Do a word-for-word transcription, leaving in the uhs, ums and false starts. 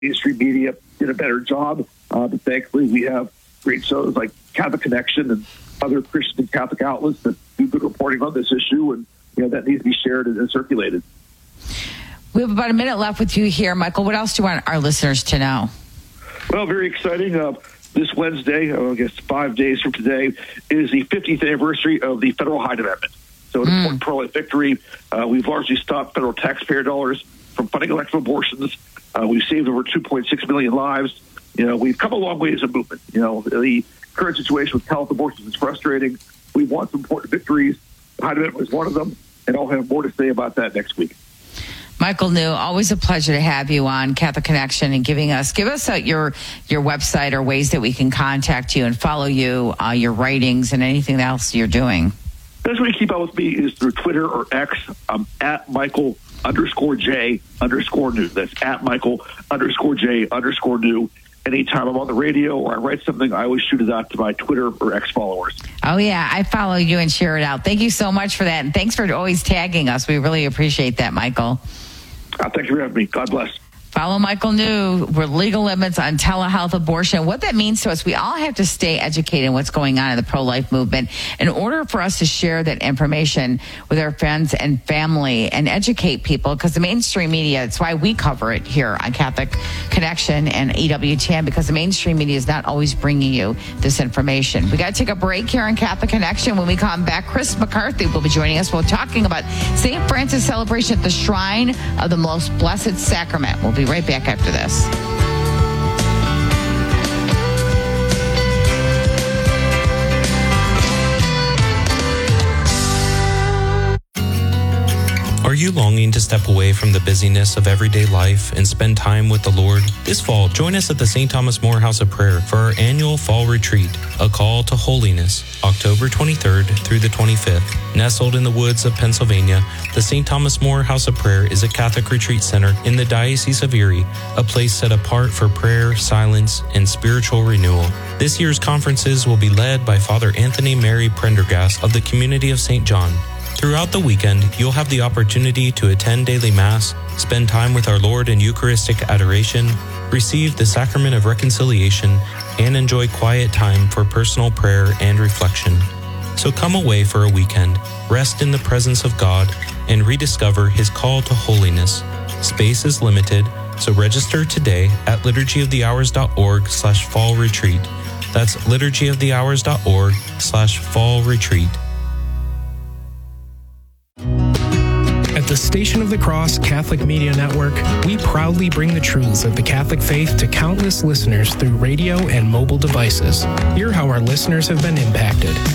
mainstream media did a better job. Uh, but thankfully, we have great shows like Catholic Connection and other Christian and Catholic outlets that do good reporting on this issue, and you know that needs to be shared and, and circulated. We have about a minute left with you here, Michael. What else do you want our listeners to know? Well, very exciting. Uh, this Wednesday, uh, I guess five days from today, is the fiftieth anniversary of the Federal Hyde Amendment. So an mm. important pro-life victory. Uh, we've largely stopped federal taxpayer dollars from funding elective abortions. Uh, we've saved over two point six million lives. You know, we've come a long way as a movement. You know, the current situation with health abortions is frustrating. We want some important victories. The Hyde Amendment was one of them, and I'll have more to say about that next week. Michael New, always a pleasure to have you on Catholic Connection and giving us, give us uh, your your website or ways that we can contact you and follow you, uh, your writings, and anything else you're doing. The best way to keep up with me is through Twitter or X. I'm at Michael underscore J underscore New. That's at Michael underscore J underscore New. Anytime I'm on the radio or I write something, I always shoot it out to my Twitter or X followers. Oh, yeah. I follow you and share it out. Thank you so much for that. And thanks for always tagging us. We really appreciate that, Michael. Uh, thank you for having me. God bless. Follow Michael New. We're legal limits on telehealth abortion. What that means to us, we all have to stay educated in what's going on in the pro-life movement in order for us to share that information with our friends and family and educate people, because the mainstream media, it's why we cover it here on Catholic Connection and E W T N, because the mainstream media is not always bringing you this information. We got to take a break here on Catholic Connection. When we come back, Chris McCarthy will be joining us. We're talking about Saint Francis celebration at the Shrine of the Most Blessed Sacrament. We'll be right back after this. Are you longing to step away from the busyness of everyday life and spend time with the Lord? This fall, join us at the Saint Thomas More House of Prayer for our annual Fall Retreat, A Call to Holiness, October twenty-third through the twenty-fifth. Nestled in the woods of Pennsylvania, the Saint Thomas More House of Prayer is a Catholic retreat center in the Diocese of Erie, a place set apart for prayer, silence, and spiritual renewal. This year's conferences will be led by Father Anthony Mary Prendergast of the Community of Saint John. Throughout the weekend, you'll have the opportunity to attend daily Mass, spend time with our Lord in Eucharistic adoration, receive the Sacrament of Reconciliation, and enjoy quiet time for personal prayer and reflection. So come away for a weekend, rest in the presence of God, and rediscover His call to holiness. Space is limited, so register today at liturgyofthehours.org slash fall retreat. That's liturgyofthehours.org slash fall retreat. At the Station of the Cross Catholic Media Network, we proudly bring the truths of the Catholic faith to countless listeners through radio and mobile devices. Hear how our listeners have been impacted.